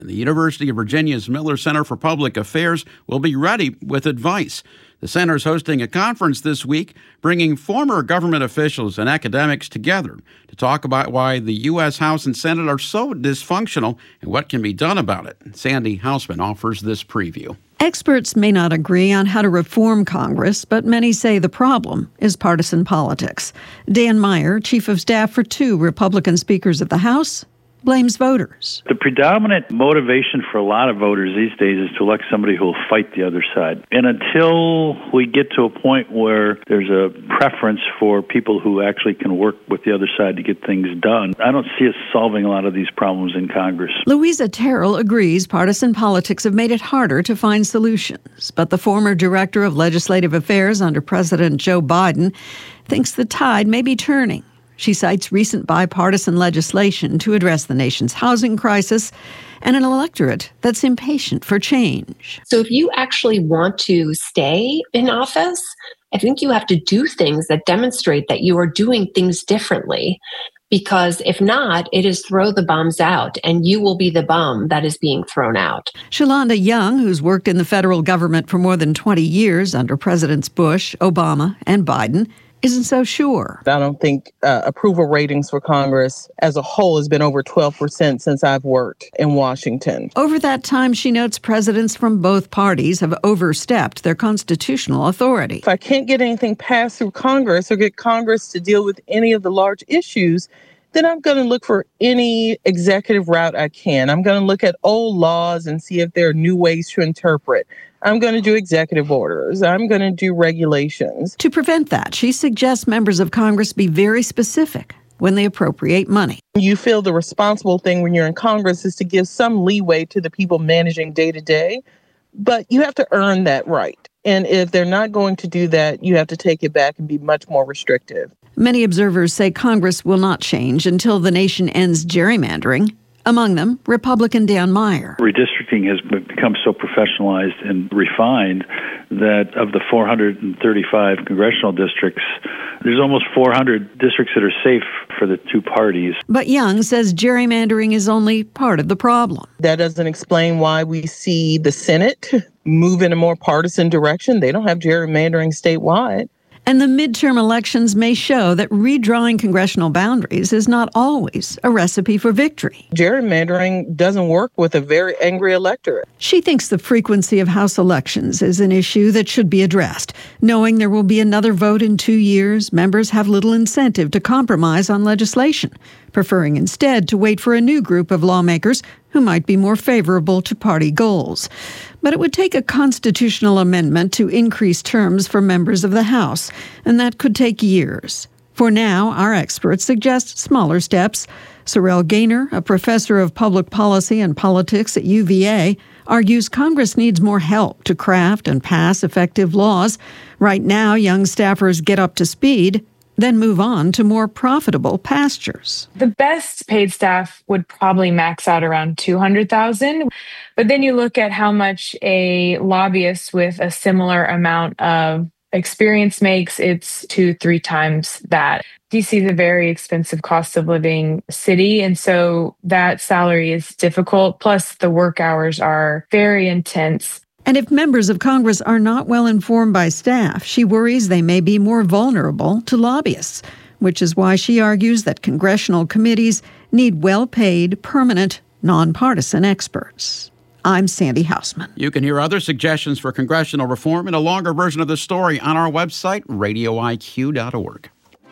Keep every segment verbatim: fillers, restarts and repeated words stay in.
And the University of Virginia's Miller Center for Public Affairs will be ready with advice. The center is hosting a conference this week, bringing former government officials and academics together to talk about why the U S House and Senate are so dysfunctional and what can be done about it. Sandy Hausman offers this preview. Experts may not agree on how to reform Congress, but many say the problem is partisan politics. Dan Meyer, chief of staff for two Republican speakers of the House, blames voters. The predominant motivation for a lot of voters these days is to elect somebody who will fight the other side. And until we get to a point where there's a preference for people who actually can work with the other side to get things done, I don't see us solving a lot of these problems in Congress. Louisa Terrell agrees partisan politics have made it harder to find solutions. But the former director of legislative affairs under President Joe Biden thinks the tide may be turning. She cites recent bipartisan legislation to address the nation's housing crisis and an electorate that's impatient for change. So if you actually want to stay in office, I think you have to do things that demonstrate that you are doing things differently. Because if not, it is throw the bombs out, and you will be the bomb that is being thrown out. Shalonda Young, who's worked in the federal government for more than twenty years under Presidents Bush, Obama, and Biden, isn't so sure. I don't think uh, approval ratings for Congress as a whole has been over twelve percent since I've worked in Washington. Over that time, she notes presidents from both parties have overstepped their constitutional authority. If I can't get anything passed through Congress or get Congress to deal with any of the large issues, then I'm going to look for any executive route I can. I'm going to look at old laws and see if there are new ways to interpret. I'm going to do executive orders. I'm going to do regulations. To prevent that, she suggests members of Congress be very specific when they appropriate money. You feel the responsible thing when you're in Congress is to give some leeway to the people managing day to day, but you have to earn that right. And if they're not going to do that, you have to take it back and be much more restrictive. Many observers say Congress will not change until the nation ends gerrymandering. Among them, Republican Dan Meyer. Redistricting has become so professionalized and refined that of the four hundred thirty-five congressional districts, there's almost four hundred districts that are safe for the two parties. But Young says gerrymandering is only part of the problem. That doesn't explain why we see the Senate move in a more partisan direction. They don't have gerrymandering statewide. And the midterm elections may show that redrawing congressional boundaries is not always a recipe for victory. Gerrymandering doesn't work with a very angry electorate. She thinks the frequency of House elections is an issue that should be addressed. Knowing there will be another vote in two years, members have little incentive to compromise on legislation, preferring instead to wait for a new group of lawmakers who might be more favorable to party goals. But it would take a constitutional amendment to increase terms for members of the House, and that could take years. For now, our experts suggest smaller steps. Sorrel Gaynor, a professor of public policy and politics at U V A, argues Congress needs more help to craft and pass effective laws. Right now, young staffers get up to speed, then move on to more profitable pastures. The best paid staff would probably max out around two hundred thousand dollars. But then you look at how much a lobbyist with a similar amount of experience makes, it's two, three times that. D C is a very expensive cost of living city, and so that salary is difficult. Plus, the work hours are very intense. And if members of Congress are not well informed by staff, she worries they may be more vulnerable to lobbyists, which is why she argues that congressional committees need well-paid, permanent, nonpartisan experts. I'm Sandy Hausman. You can hear other suggestions for congressional reform in a longer version of the story on our website, radio I Q dot org.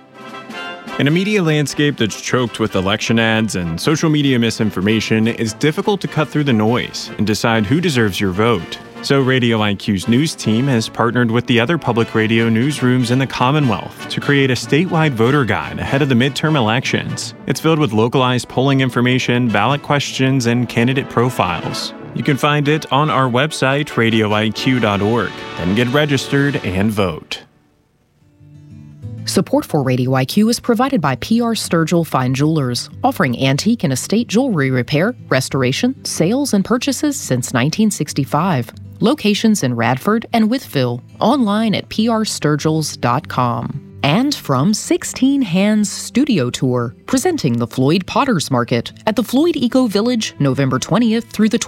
In a media landscape that's choked with election ads and social media misinformation, it's difficult to cut through the noise and decide who deserves your vote. So Radio I Q's news team has partnered with the other public radio newsrooms in the Commonwealth to create a statewide voter guide ahead of the midterm elections. It's filled with localized polling information, ballot questions, and candidate profiles. You can find it on our website, radio I Q dot org. Then get registered and vote. Support for Radio I Q is provided by P R Sturgill Fine Jewelers, offering antique and estate jewelry repair, restoration, sales, and purchases since nineteen sixty-five. Locations in Radford and Wytheville. Online at p r sturgills dot com. And from sixteen Hands Studio Tour, presenting the Floyd Potters Market at the Floyd Eco Village, November twentieth through the